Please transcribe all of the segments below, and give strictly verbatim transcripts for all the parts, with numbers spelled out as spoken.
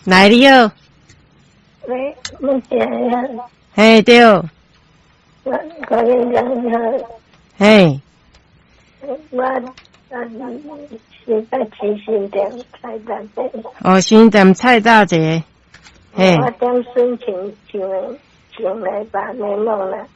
来你好。 喂，目前呀。 嘿，对。我我跟你讲， 嘿。 我嗯是在七星店菜大节。 哦，新店菜大节。嘿。 我将申请请请来把你弄了。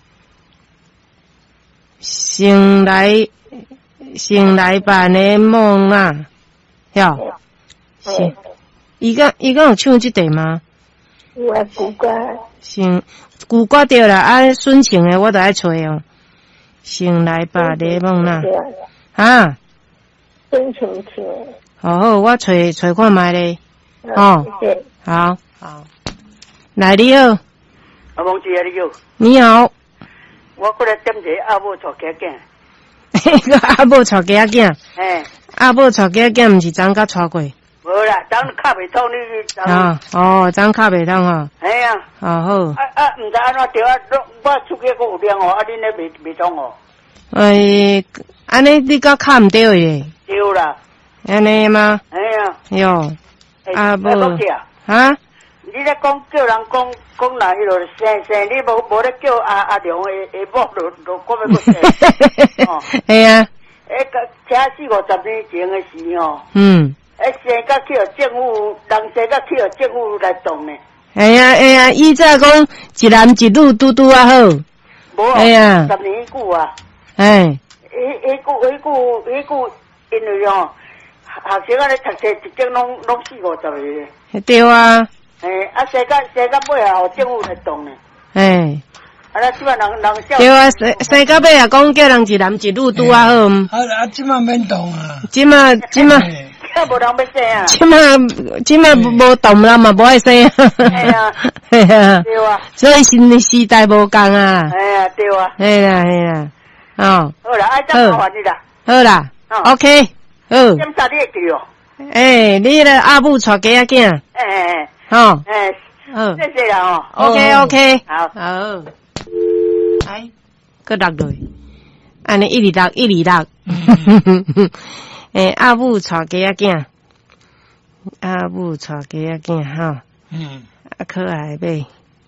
先来，先来把你梦啊，哟。是。伊个伊个有唱这题吗？ 有啊，古歌。先古歌对啦，啊，抒情的我都爱吹哦。先来把你梦啊。啊。 抒情情。 好好，我吹吹看卖咧。哦。 谢谢。 好。好。来你好。 阿王姐你好。 你好。 我过来点一个阿母带家囝。 迄个阿母带家囝。 嘿。 阿母带家囝，毋是昨甲带过。 无啦，昨卡袂通你。 啊哦，昨卡袂通吼。 哎呀。 哦好。 啊啊，毋知安怎着啊？我出去佫有量哦，啊恁咧袂袂通哦。 诶，安尼你甲卡毋对诶。 对啦。 安尼吗？ 哎呀。 哟。阿母。 啊？你咧讲叫人讲讲哪迄落生生，你无无咧叫阿阿良的的某，就就我要个生。哦。 系啊。 诶，个车四五十年前的事哦。 嗯。 诶，生甲去互政府，人生甲去互政府来动呢。 哎呀哎呀，以前讲一男一女拄拄啊好。 无啊。哎呀。十年久啊。哎。迄迄久迄久迄久，因为哦，学生啊咧读册一整拢拢四五十个。 对啊。 诶，啊，生甲生甲尾啊，互政府来动呢。 诶。 啊，咱即摆人人少。 对啊，生生到尾啊，讲叫人一男一女拄啊好。 啊啊，即摆免动啊。 即摆即摆。 啊，无人要生啊。 即摆即摆无动啦嘛，无爱生。 哎呀。 嘿啊。 对啊。 所以新时代无共啊。 哎呀，对啊。 嘿啦嘿啦。哦。 好啦，爱怎麻烦你啦。 好啦。OK。好。 点啥你会记哦？ 诶，你个阿母带家囝。 诶诶诶。 吼。 诶。 好。 谢谢啦哦。 OK OK。 好。 好。哎，搁落落，安尼一直落一直落。诶，阿母带家囝，阿母带家囝哈。嗯。啊，可爱呗。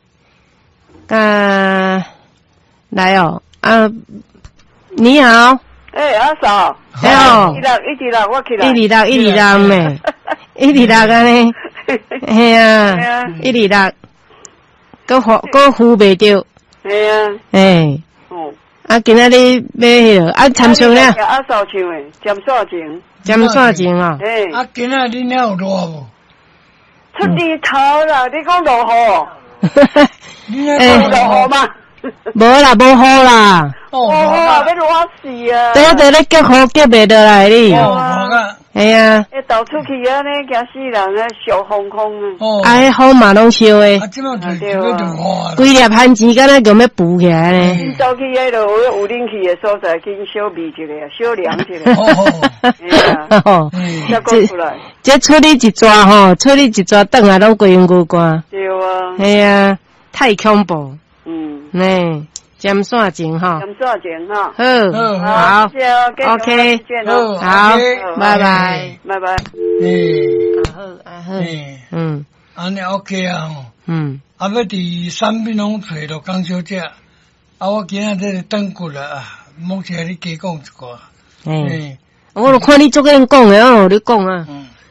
啊，来哦，啊，你好。 诶，阿嫂。 你好。 一直落一直落，我起来。 一直落一直落咩？一直落安尼。系啊。一直落。搁扶搁扶袂着。 系啊。 诶。哦。啊，今仔日买迄个啊，参详了。 阿嫂唱诶，尖线情。 尖线情啊。 诶。啊，今仔日你有落无？ 出日头啦，你讲落雨。 你那落雨吗？ 无啦，无雨啦。 哦，要热死啊！ 第一第咧急雨急袂倒来哩。 哦， 系啊。 一倒出去安尼，惊死人啊，小风风啊。 哦。啊，迄雨嘛拢烧诶。 啊，即马就就要着雨。 规粒旱钱敢若强要补起来呢。 你走去迄落有有冷气诶所在，去小味一下，小凉一下。哦。哎呀。哦。再讲出来。 这出你一抓吼，出你一抓，等下拢规身骨干。 对啊。 系啊，太恐怖。 嗯。 呢。尖线情哈， 尖线情哈， 好，好， 谢谢 ，OK，好，拜拜， 拜拜。 嗯，好，啊好，嗯， 安尼 OK 啊， 嗯， 啊要伫产品拢找到江小姐，啊我今仔日等过啦，啊，目前你加讲一寡， 诶，我著看你足个人讲诶，哦，你讲啊。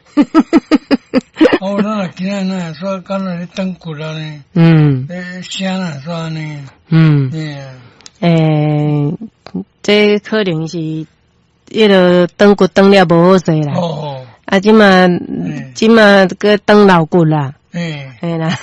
哦，咱若今仔那说，刚才你等过了呢。嗯。诶，声啊，说呢。嗯。对啊。 诶，这可能是迄个长骨长了无好势啦。哦。啊，即嘛，即嘛个长老骨啦。诶。嘿啦。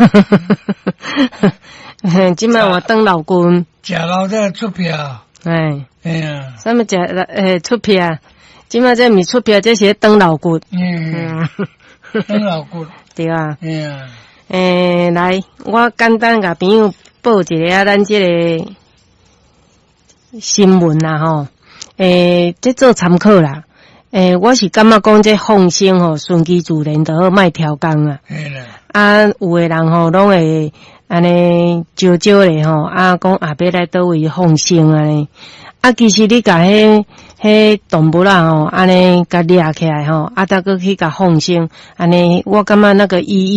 即嘛我长老骨。 食老在出票。 哎。 哎呀。 什么食诶出票？即嘛这毋是出票，这是长老骨。 嗯。长老骨。 对啊。 哎呀。 诶，来，我简单甲朋友报一个啊，咱这个新闻啦吼。诶，这做参考啦。诶，我是感觉讲这放生吼，顺其自然就好，莫挑工啦。 嘿啦。 啊，有诶人吼，拢会安尼招招咧吼，啊，讲后壁来倒位放生安尼。啊，其实你甲迄迄动物啦吼，安尼甲掠起来吼，啊，再搁去甲放生，安尼我感觉那个意义。